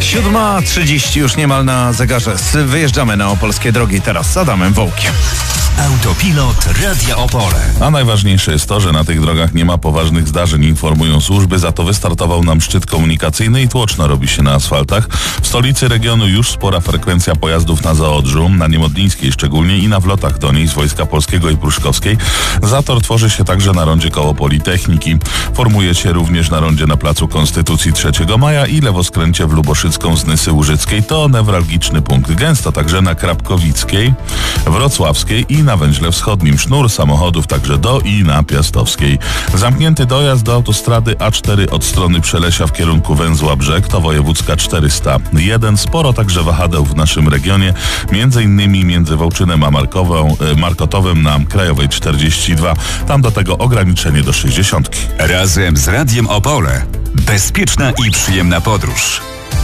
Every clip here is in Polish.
7:30 już niemal na zegarze. Wyjeżdżamy na opolskie drogi teraz z Adamem Wołkiem. Autopilot Radia Opole. A najważniejsze jest to, że na tych drogach nie ma poważnych zdarzeń, informują służby, za to wystartował nam szczyt komunikacyjny i tłoczno robi się na asfaltach. W stolicy regionu już spora frekwencja pojazdów na Zaodrzu, na Niemodlińskiej szczególnie i na wlotach do niej z Wojska Polskiego i Pruszkowskiej. Zator tworzy się także na rondzie koło Politechniki. Formuje się również na rondzie na Placu Konstytucji 3 Maja i lewoskręcie w Luboszycką z Nysy Łużyckiej. To newralgiczny punkt. Gęsto także na Krapkowickiej, Wrocławskiej i na węźle wschodnim. Sznur samochodów także do i na Piastowskiej. Zamknięty dojazd do autostrady A4 od strony Przelesia w kierunku węzła Brzeg to wojewódzka 401. Sporo także wahadeł w naszym regionie, między innymi między Wołczynem a Markotowem na Krajowej 42. Tam do tego ograniczenie do 60. Razem z Radiem Opole. Bezpieczna i przyjemna podróż.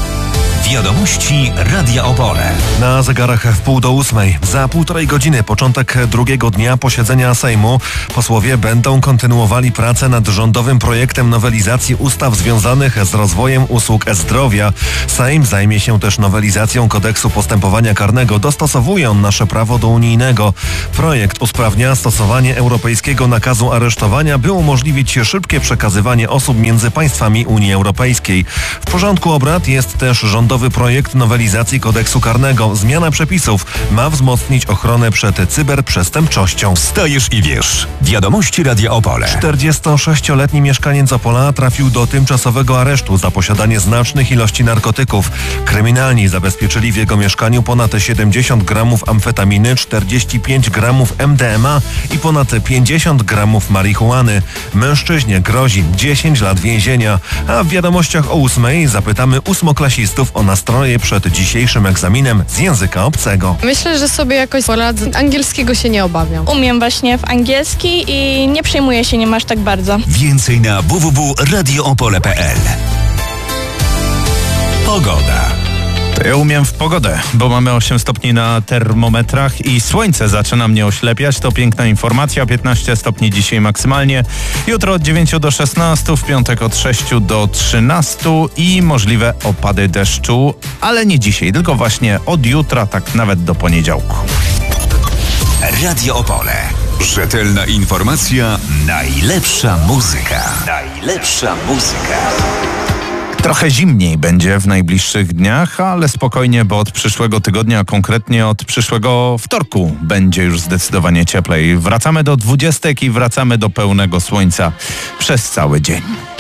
Wiadomości Radia Opole. Na zegarach 7:30. Za 1,5 godziny początek drugiego dnia posiedzenia Sejmu. Posłowie będą kontynuowali pracę nad rządowym projektem nowelizacji ustaw związanych z rozwojem usług e-zdrowia. Sejm zajmie się też nowelizacją kodeksu postępowania karnego. Dostosowuje on nasze prawo do unijnego. Projekt usprawnia stosowanie europejskiego nakazu aresztowania, by umożliwić szybkie przekazywanie osób między państwami Unii Europejskiej. W porządku obrad jest też rządowy projekt nowelizacji kodeksu karnego. Zmiana przepisów ma wzmocnić ochronę przed cyberprzestępczością. Stajesz i wiesz. Wiadomości Radia Opole. 46-letni mieszkaniec Opola trafił do tymczasowego aresztu za posiadanie znacznych ilości narkotyków. Kryminalni zabezpieczyli w jego mieszkaniu ponad 70 gramów amfetaminy, 45 gramów MDMA i ponad 50 gramów marihuany. Mężczyźnie grozi 10 lat więzienia. A w wiadomościach o 8:00 zapytamy ósmoklasistów o nastroje przed dzisiejszym egzaminem z języka obcego. Myślę, że sobie jakoś poradzę. Angielskiego się nie obawiam. Umiem właśnie w angielski i nie przejmuję się nim aż tak bardzo. Więcej na www.radioopole.pl. Pogoda. To ja umiem w pogodę, bo mamy 8 stopni na termometrach i słońce zaczyna mnie oślepiać. To piękna informacja. 15 stopni dzisiaj maksymalnie. Jutro od 9 do 16, w piątek od 6 do 13 i możliwe opady deszczu, ale nie dzisiaj, tylko właśnie od jutra, tak nawet do poniedziałku. Radio Opole. Rzetelna informacja, najlepsza muzyka. Najlepsza muzyka. Trochę zimniej będzie w najbliższych dniach, ale spokojnie, bo od przyszłego tygodnia, a konkretnie od przyszłego wtorku będzie już zdecydowanie cieplej. Wracamy do 20 i wracamy do pełnego słońca przez cały dzień.